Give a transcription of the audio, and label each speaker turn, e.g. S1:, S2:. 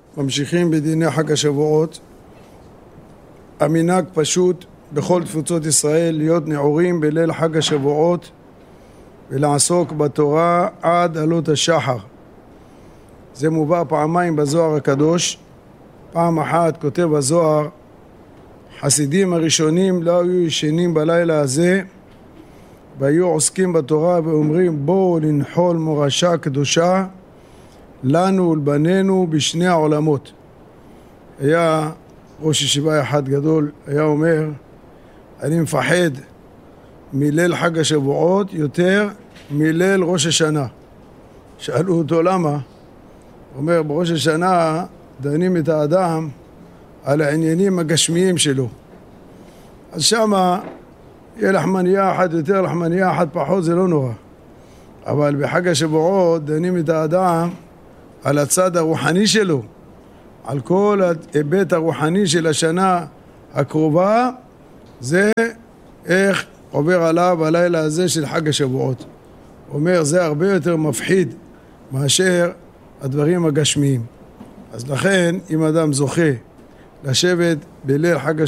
S1: ממשיכים בדיני חג השבועות. המנהג פשוט בכל תפוצות ישראל להיות נעורים בליל חג השבועות ולעסוק בתורה עד עלות השחר. זה מובא פעמיים בזוהר הקדוש. פעם אחת כותב הזוהר, חסידים הראשונים לא היו ישנים בלילה הזה והיו עוסקים בתורה ואומרים בואו לנחול מורשה קדושה לנו ולבנינו בשני העולמות. היה ראש ישיבה אחד גדול, היה אומר, אני מפחד מליל חג השבועות יותר מליל ראש השנה. שאלו אותו למה? הוא אומר, בראש השנה דנים את האדם על העניינים הגשמיים שלו. אז שמה יהיה לחמניה אחת יותר, לחמניה אחת פחות, זה לא נורא. אבל בחג השבועות דנים את האדם על הצד הרוחני שלו, על כל ההיבט הרוחני של השנה הקרובה, זה איך עובר עליו הלילה הזה של חג השבועות. הוא אומר, זה הרבה יותר מפחיד מאשר הדברים הגשמיים. אז לכן, אם אדם זוכה לשבת בליל חג השבועות,